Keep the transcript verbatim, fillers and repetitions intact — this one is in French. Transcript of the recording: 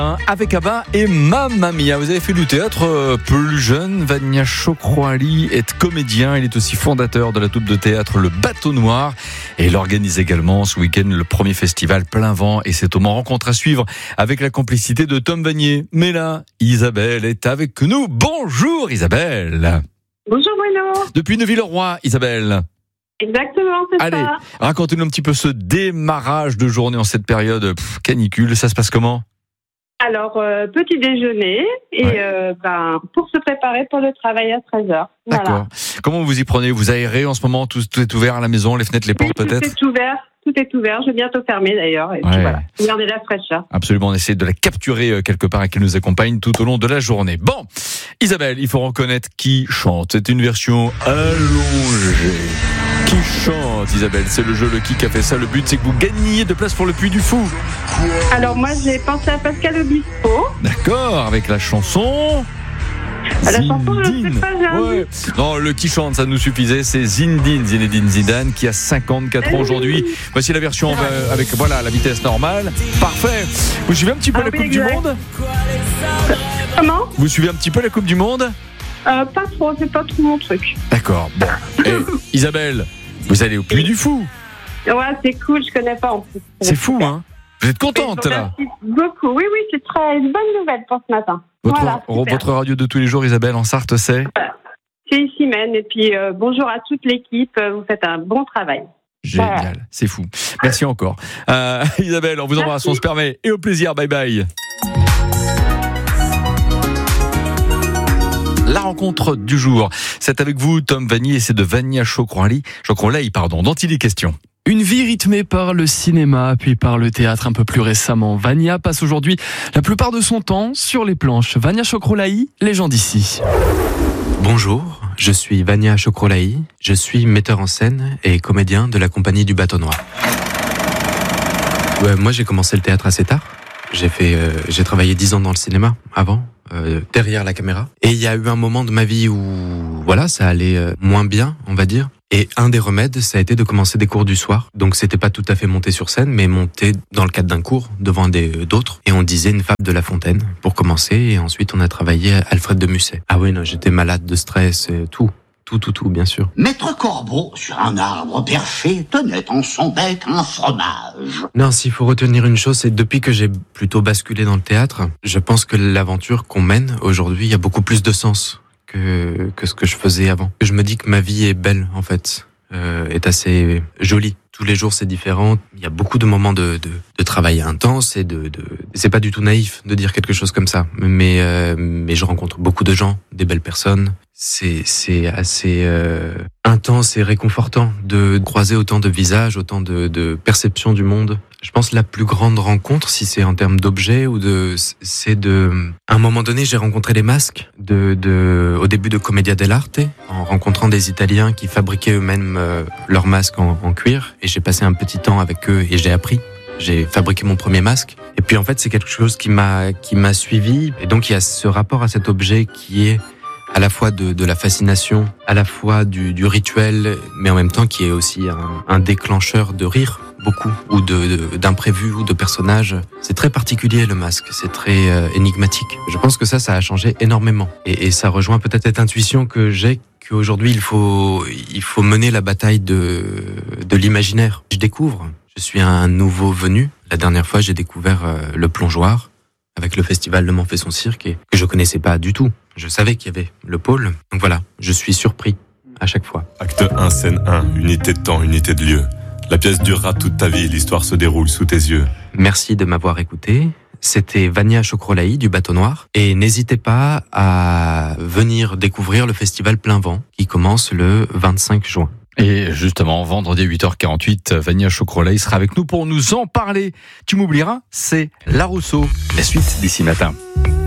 Avec Abba et Mamma Mia. Vous avez fait du théâtre plus jeune. Vania Chokroali est comédien. Il est aussi fondateur de la troupe de théâtre Le Bateau Noir. Et il organise également ce week-end le premier festival Plein Vent. Et c'est au moment rencontre à suivre avec la complicité de Tom Vanier. Mais là, Isabelle est avec nous. Bonjour Isabelle. Bonjour Bruno. Depuis Neuville-le-Roi, Isabelle. Exactement, c'est Allez, ça. racontez-nous un petit peu ce démarrage de journée en cette période pff, canicule. Ça se passe comment ? Alors, euh, petit déjeuner et Ouais. euh, ben, pour se préparer pour le travail à treize heures. Voilà. D'accord. Comment vous y prenez ? Vous aérez en ce moment ? Tout, tout est ouvert à la maison, les fenêtres, les portes Oui, peut-être ? Tout est ouvert, tout est ouvert. Je vais bientôt fermer d'ailleurs. Et Ouais. puis voilà, regardez la fraîcheur. Absolument, on essaie de la capturer euh, quelque part et qu'elle nous accompagne tout au long de la journée. Bon, Isabelle, il faut reconnaître qui chante. C'est une version allongée. Qui chante, Isabelle ? C'est le jeu Le Qui qui a fait ça. Le but, c'est que vous gagniez de place pour le Puy du Fou. Alors moi, j'ai pensé à Pascal Obispo. D'accord, avec la chanson... À la chanson, je ne sais Zindine. pas, j'ai un Ouais. Non, le qui chante, ça nous suffisait. C'est Zindine, Zinedine Zidane, qui a cinquante-quatre ans aujourd'hui. Voici la version euh, avec voilà la vitesse normale. Parfait. Vous suivez un petit peu Ah la oui, Coupe exact. du Monde ? Comment Vous suivez un petit peu la Coupe du Monde ? euh, Pas trop, c'est pas trop mon truc. D'accord. Bon. Et Isabelle, vous allez au Puy du Fou. Ouais, c'est cool, je connais pas en plus. C'est fou, hein ? Vous êtes contente là ? Merci beaucoup. Oui, oui, c'est très une bonne nouvelle pour ce matin. Votre, Voilà, super. votre radio de tous les jours, Isabelle, en Sarthe, c'est C'est ici même. Et puis, euh, bonjour à toute l'équipe. Vous faites un bon travail. génial. Voilà. C'est fou. Merci encore. Euh, Isabelle, on vous embrasse, Merci. on se permet. Et au plaisir, bye bye. La rencontre du jour, c'est avec vous, Tom Vanier, et c'est de Vania Chokroali, Chokroali, pardon, dont il est question. Une vie rythmée par le cinéma, puis par le théâtre un peu plus récemment. Vania passe aujourd'hui la plupart de son temps sur les planches. Vania Chokroali, légende ici. Bonjour, je suis Vania Chokroali, je suis metteur en scène et comédien de la compagnie du Bateau Noir. Ouais, moi j'ai commencé le théâtre assez tard. J'ai fait, euh, j'ai travaillé dix ans dans le cinéma avant, euh, derrière la caméra. Et il y a eu un moment de ma vie où, voilà, ça allait euh, moins bien, on va dire. Et un des remèdes, ça a été de commencer des cours du soir. Donc c'était pas tout à fait monter sur scène, mais monter dans le cadre d'un cours devant des d'autres. Et on disait une fable de La Fontaine pour commencer. Et ensuite on a travaillé Alfred de Musset. Ah oui, non, j'étais malade de stress, et tout. Tout, tout, tout, bien sûr. Maître Corbeau, sur un arbre perché, tenait en son bec un fromage. Non, s'il faut retenir une chose, c'est depuis que j'ai plutôt basculé dans le théâtre, je pense que l'aventure qu'on mène aujourd'hui a beaucoup plus de sens que, que ce que je faisais avant. Je me dis que ma vie est belle, en fait, euh, est assez jolie. Tous les jours, c'est différent. Il y a beaucoup de moments de, de, de travail intense et de, de... C'est pas du tout naïf de dire quelque chose comme ça. Mais, euh, mais je rencontre beaucoup de gens, des belles personnes. C'est, c'est assez euh, intense et réconfortant de croiser autant de visages, autant de, de perceptions du monde. Je pense que la plus grande rencontre, si c'est en termes d'objets ou de, c'est de, à un moment donné, j'ai rencontré les masques de, de, au début de Commedia dell'arte, en rencontrant des Italiens qui fabriquaient eux-mêmes euh, leurs masques en, en cuir, et j'ai passé un petit temps avec eux et j'ai appris. J'ai fabriqué mon premier masque. Et puis en fait, c'est quelque chose qui m'a, qui m'a suivi. Et donc il y a ce rapport à cet objet qui est à la fois de, de la fascination, à la fois du, du rituel, mais en même temps qui est aussi un, un déclencheur de rire, beaucoup, ou de, de, d'imprévus, ou de personnages. C'est très particulier le masque, c'est très euh, énigmatique. Je pense que ça, ça a changé énormément. Et, et ça rejoint peut-être cette intuition que j'ai, qu'aujourd'hui il faut, il faut mener la bataille de, de l'imaginaire. Je découvre, je suis un nouveau venu. La dernière fois, j'ai découvert euh, le plongeoir, avec le festival Le Mans fait son cirque, et que je connaissais pas du tout. Je savais qu'il y avait le pôle. Donc voilà, je suis surpris à chaque fois. Acte un, scène un, unité de temps, unité de lieu. La pièce durera toute ta vie, l'histoire se déroule sous tes yeux. Merci de m'avoir écouté. C'était Vania Chokroali du Bateau Noir. Et n'hésitez pas à venir découvrir le festival Plein Vent qui commence le vingt-cinq juin. Et justement, vendredi à huit heures quarante-huit, Vania Chokroali sera avec nous pour nous en parler. Tu m'oublieras, c'est La Rousseau. La suite d'ici matin.